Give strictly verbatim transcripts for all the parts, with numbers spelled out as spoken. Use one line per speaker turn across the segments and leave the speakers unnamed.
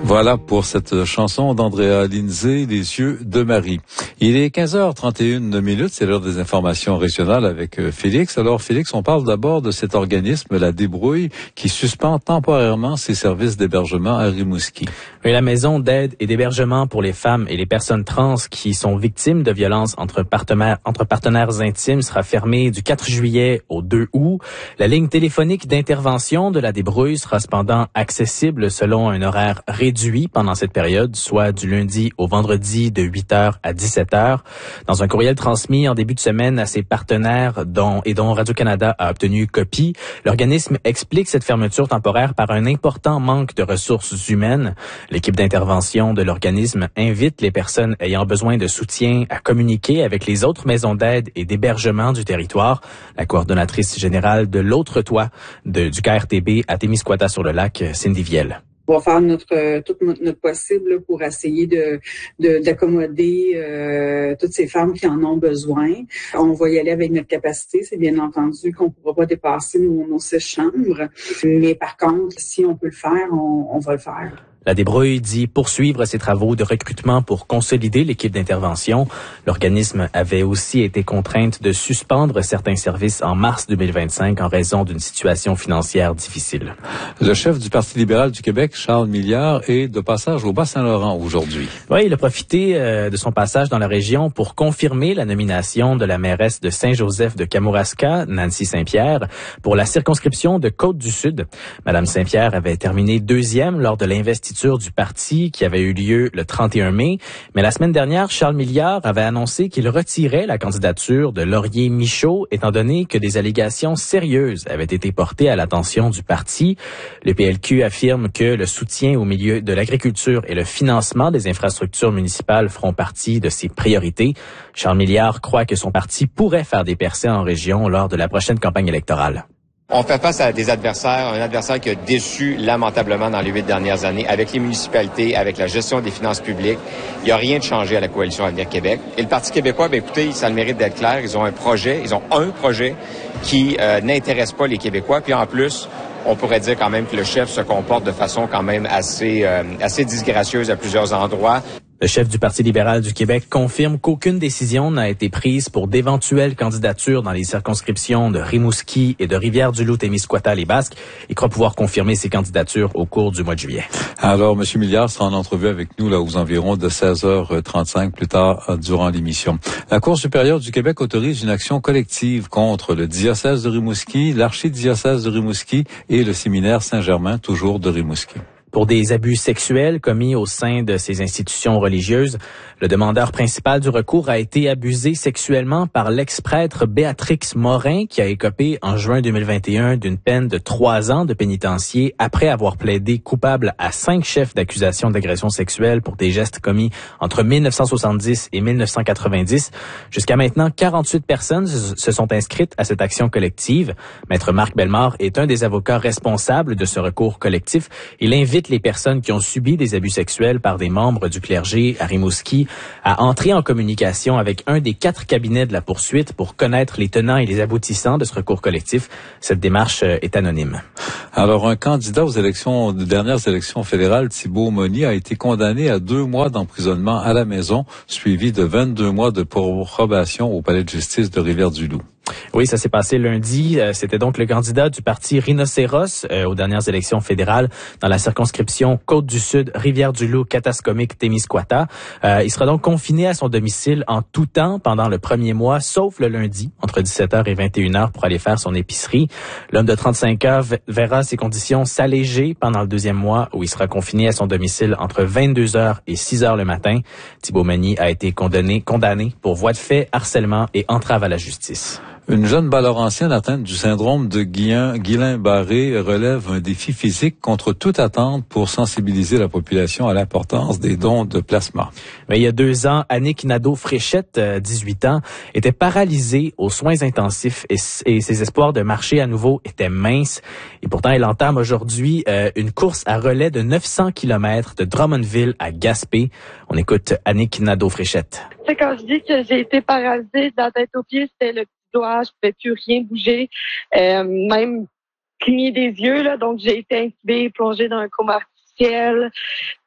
Voilà pour cette chanson d'Andrea Lindsay, Les yeux de Marie. Il est quinze heures trente et une minutes, c'est l'heure des informations régionales avec Félix. Alors Félix, on parle d'abord de cet organisme, la Débrouille, qui suspend temporairement ses services d'hébergement à Rimouski.
Oui, la maison d'aide et d'hébergement pour les femmes et les personnes trans qui sont victimes de violences entre partenaires, entre partenaires intimes sera fermée du quatre juillet au deux août. La ligne téléphonique d'intervention de la Débrouille sera cependant accessible selon un horaire réduit pendant cette période, soit du lundi au vendredi de huit heures à dix-sept heures. Dans un courriel transmis en début de semaine à ses partenaires dont, et dont Radio-Canada a obtenu copie, l'organisme explique cette fermeture temporaire par un important manque de ressources humaines. L'équipe d'intervention de l'organisme invite les personnes ayant besoin de soutien à communiquer avec les autres maisons d'aide et d'hébergement du territoire. La coordonnatrice générale de l'autre toit de, du K R T B à Témiscouata-sur-le-Lac, Cindy Viel.
On va faire notre tout notre, notre possible pour essayer de, de d'accommoder euh, toutes ces femmes qui en ont besoin. On va y aller avec notre capacité. C'est bien entendu qu'on ne pourra pas dépasser nos, nos six chambres. Mais par contre, si on peut le faire, on, on va le faire.
La Débrouille dit poursuivre ses travaux de recrutement pour consolider l'équipe d'intervention. L'organisme avait aussi été contrainte de suspendre certains services en mars deux mille vingt-cinq en raison d'une situation financière difficile.
Le chef du Parti libéral du Québec, Charles Milliard, est de passage au Bas-Saint-Laurent aujourd'hui.
Oui, il a profité euh, de son passage dans la région pour confirmer la nomination de la mairesse de Saint-Joseph de Kamouraska, Nancy Saint-Pierre, pour la circonscription de Côte-du-Sud. Madame Saint-Pierre avait terminé deuxième lors de l'investiture du parti qui avait eu lieu le trente et un mai. Mais la semaine dernière, Charles Milliard avait annoncé qu'il retirait la candidature de Laurier Michaud, étant donné que des allégations sérieuses avaient été portées à l'attention du parti. Le P L Q affirme que le soutien au milieu de l'agriculture et le financement des infrastructures municipales feront partie de ses priorités. Charles Milliard croit que son parti pourrait faire des percées en région lors de la prochaine campagne électorale.
On fait face à des adversaires, un adversaire qui a déçu lamentablement dans les huit dernières années avec les municipalités, avec la gestion des finances publiques. Il n'y a rien de changé à la coalition Avenir Québec. Et le Parti québécois, ben écoutez, ça a le mérite d'être clair. Ils ont un projet, ils ont un projet qui euh, n'intéresse pas les Québécois. Puis en plus, on pourrait dire quand même que le chef se comporte de façon quand même assez, euh, assez disgracieuse à plusieurs endroits.
Le chef du Parti libéral du Québec confirme qu'aucune décision n'a été prise pour d'éventuelles candidatures dans les circonscriptions de Rimouski et de Rivière-du-Loup-Témiscouata-les-Basques. Il croit pouvoir confirmer ses candidatures au cours du mois de juillet.
Alors, M. Milliard sera en entrevue avec nous là aux environs de seize heures trente-cinq plus tard durant l'émission. La Cour supérieure du Québec autorise une action collective contre le diocèse de Rimouski, l'archidiocèse de Rimouski et le séminaire Saint-Germain, toujours de Rimouski.
Pour des abus sexuels commis au sein de ces institutions religieuses, le demandeur principal du recours a été abusé sexuellement par l'ex-prêtre Béatrix Morin, qui a écopé en juin deux mille vingt et un d'une peine de trois ans de pénitencier après avoir plaidé coupable à cinq chefs d'accusation d'agression sexuelle pour des gestes commis entre mille neuf cent soixante-dix et mille neuf cent quatre-vingt-dix. Jusqu'à maintenant, quarante-huit personnes se sont inscrites à cette action collective. Maître Marc Bellemare est un des avocats responsables de ce recours collectif. Il invite les personnes qui ont subi des abus sexuels par des membres du clergé à Rimouski à entrer en communication avec un des quatre cabinets de la poursuite pour connaître les tenants et les aboutissants de ce recours collectif. Cette démarche est anonyme.
Alors, un candidat aux élections, aux dernières élections fédérales, Thibault Moni, a été condamné à deux mois d'emprisonnement à la maison, suivi de vingt-deux mois de probation au palais de justice de Rivière-du-Loup.
Oui, ça s'est passé lundi. C'était donc le candidat du parti Rhinocéros euh, aux dernières élections fédérales dans la circonscription Côte-du-Sud, Rivière-du-Loup, Katascomique, Témiscouata. Euh, il sera donc confiné à son domicile en tout temps pendant le premier mois, sauf le lundi, entre dix-sept heures et vingt et une heures pour aller faire son épicerie. L'homme de trente-cinq ans verra ses conditions s'alléger pendant le deuxième mois où il sera confiné à son domicile entre vingt-deux heures et six heures le matin. Thibault Moni a été condamné, condamné pour voie de fait, harcèlement et entrave à la justice.
Une jeune Ballaurancienne atteinte du syndrome de Guillain-Barré relève un défi physique contre toute attente pour sensibiliser la population à l'importance des dons de plasma.
Mais il y a deux ans, Annick Nadeau-Fréchette, dix-huit ans, était paralysée aux soins intensifs et, et ses espoirs de marcher à nouveau étaient minces. Et pourtant, elle entame aujourd'hui euh, une course à relais de neuf cents kilomètres de Drummondville à Gaspé. On écoute Annick Nadeau-Fréchette.
C'est quand je dis que j'ai été paralysée de la tête aux pieds, c'était le doigt, je pouvais plus rien bouger, euh, même cligner des yeux, là. Donc, j'ai été intubée, plongée dans un coma artificiel.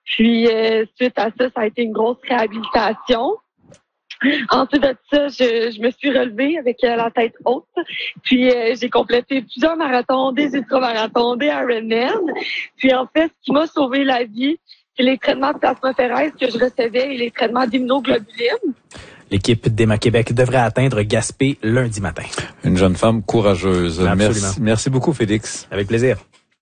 Puis, euh, suite à ça, ça a été une grosse réhabilitation. Ensuite de ça, je, je me suis relevée avec euh, la tête haute. Puis, euh, j'ai complété plusieurs marathons, des ultramarathons, des Ironman. Puis, en fait, ce qui m'a sauvé la vie, c'est les traitements de plasmaphéreuse que je recevais et les traitements d'immunoglobuline.
L'équipe d'Emma Québec devrait atteindre Gaspé lundi matin.
Une jeune femme courageuse.
Absolument.
Merci, merci beaucoup, Félix.
Avec plaisir.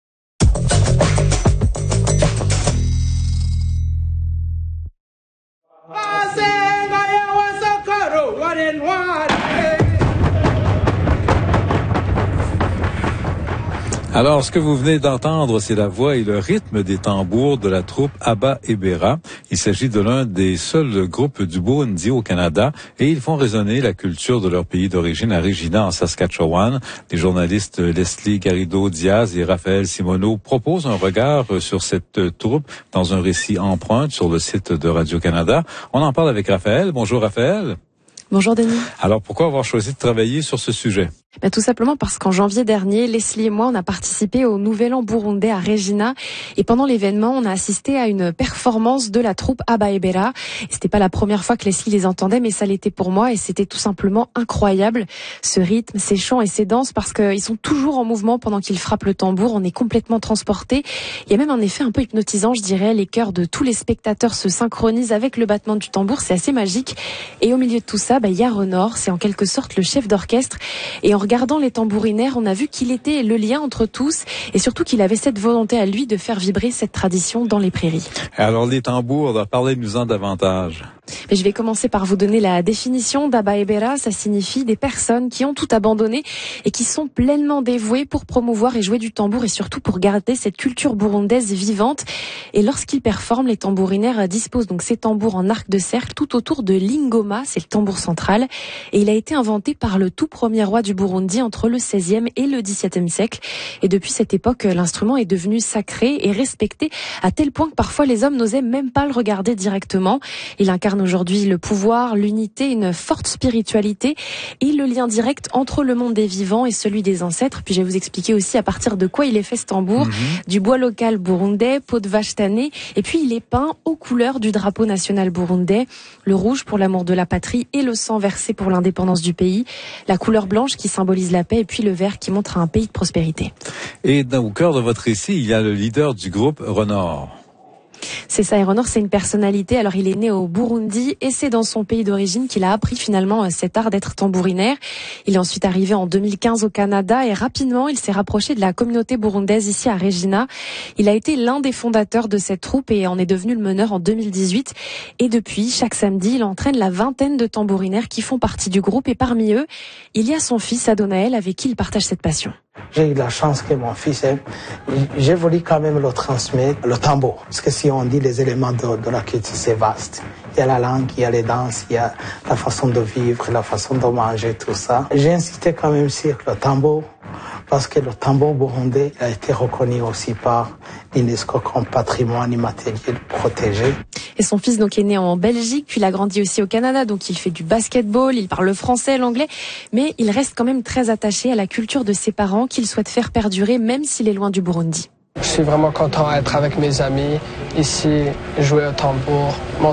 Alors, ce que vous venez d'entendre, c'est la voix et le rythme des tambours de la troupe Abba Ebera. Il s'agit de l'un des seuls groupes du Burundi au Canada et ils font résonner la culture de leur pays d'origine à Regina, en Saskatchewan. Les journalistes Leslie Garrido-Diaz et Raphaël Simoneau proposent un regard sur cette troupe dans un récit empreinte sur le site de Radio-Canada. On en parle avec Raphaël. Bonjour Raphaël.
Bonjour Denis.
Alors, pourquoi avoir choisi de travailler sur ce sujet?
Ben, tout simplement parce qu'en janvier dernier, Leslie et moi, on a participé au Nouvel An burundais à Regina. Et pendant l'événement, on a assisté à une performance de la troupe Abba Ebera. Et c'était pas la première fois que Leslie les entendait, mais ça l'était pour moi. Et c'était tout simplement incroyable, ce rythme, ces chants et ces danses, parce qu'ils sont toujours en mouvement pendant qu'ils frappent le tambour. On est complètement transportés. Il y a même un effet un peu hypnotisant, je dirais. Les cœurs de tous les spectateurs se synchronisent avec le battement du tambour. C'est assez magique. Et au milieu de tout ça, ben, il y a Renor. C'est en quelque sorte le chef d'orchestre. Et en regardant les tambourinaires, on a vu qu'il était le lien entre tous et surtout qu'il avait cette volonté à lui de faire vibrer cette tradition dans les prairies.
Alors les tambours, parlez-nous-en davantage.
Mais je vais commencer par vous donner la définition d'Abba Ebera. Ça signifie des personnes qui ont tout abandonné et qui sont pleinement dévouées pour promouvoir et jouer du tambour et surtout pour garder cette culture burundaise vivante. Et lorsqu'ils performent, les tambourinaires disposent donc ces tambours en arc de cercle tout autour de l'ingoma, c'est le tambour central. Et il a été inventé par le tout premier roi du Burundi entre le seizième et le dix-septième siècle. Et depuis cette époque, l'instrument est devenu sacré et respecté à tel point que parfois les hommes n'osaient même pas le regarder directement. Il incarne aujourd'hui le pouvoir, l'unité, une forte spiritualité et le lien direct entre le monde des vivants et celui des ancêtres. Puis je vais vous expliquer aussi à partir de quoi il est fait ce tambour, mmh. du bois local burundais, peau de vache tannée, et puis il est peint aux couleurs du drapeau national burundais, le rouge pour l'amour de la patrie et le sang versé pour l'indépendance du pays, la couleur blanche qui symbolise la paix et puis le vert qui montre un pays de prospérité.
Et dans, au cœur de votre récit, il y a le leader du groupe, Renor.
C'est ça, et Renor, c'est une personnalité. Alors, il est né au Burundi et c'est dans son pays d'origine qu'il a appris finalement cet art d'être tambourinaire. Il est ensuite arrivé en deux mille quinze au Canada et rapidement, il s'est rapproché de la communauté burundaise ici à Regina. Il a été l'un des fondateurs de cette troupe et en est devenu le meneur en deux mille dix-huit. Et depuis, chaque samedi, il entraîne la vingtaine de tambourinaires qui font partie du groupe et parmi eux, il y a son fils Adonaël avec qui il partage cette passion.
J'ai eu la chance que mon fils aime. J'ai voulu quand même le transmettre, le tambour. Parce que si on dit les éléments de, de la culture, c'est vaste. Il y a la langue, il y a les danses, il y a la façon de vivre, la façon de manger, tout ça. J'ai insisté quand même sur le tambour, parce que le tambour burundais a été reconnu aussi par l'UNESCO comme patrimoine immatériel protégé.
Et son fils donc est né en Belgique, puis il a grandi aussi au Canada, donc il fait du basketball, il parle le français, l'anglais, mais il reste quand même très attaché à la culture de ses parents qu'il souhaite faire perdurer même s'il est loin du Burundi.
Je suis vraiment content d'être avec mes amis ici, jouer au tambour. Mon